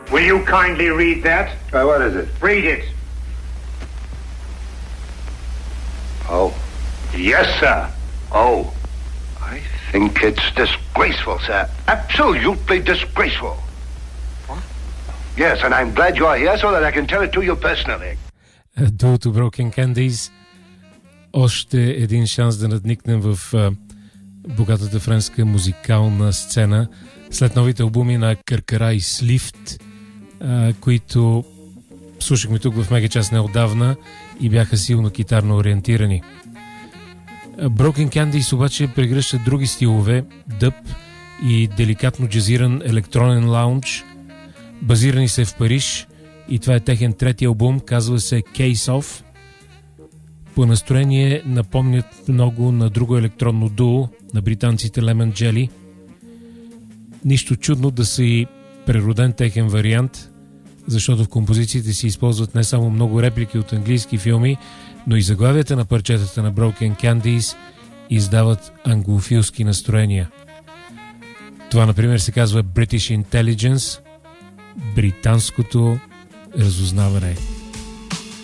Will you kindly read that? What is it? Read it. Oh. Yes, sir. Oh. I think it's disgraceful, sir. Absolutely disgraceful. What? Yes, and I'm glad you're here so that I can tell it to you personally. Duo to Broken Candies. Още един шанс да надникнем в богатата френска музикална сцена след новите албуми на Къркара и Слифт, които слушахме тук в Мегачас неотдавна и бяха силно китарно ориентирани. Broken Candies обаче прегръщат други стилове, дъб и деликатно джазиран електронен лаунж. Базирани се в Париж и това е техен трети албум, казва се Case Off. По настроение напомнят много на друго електронно дуо на британците Lemon Jelly. Нищо чудно да са и прероден техен вариант, защото в композициите си използват не само много реплики от английски филми, но и заглавията на парчетата на Broken Candies издават англофилски настроения. Това, например, се казва British Intelligence, британското разузнаване.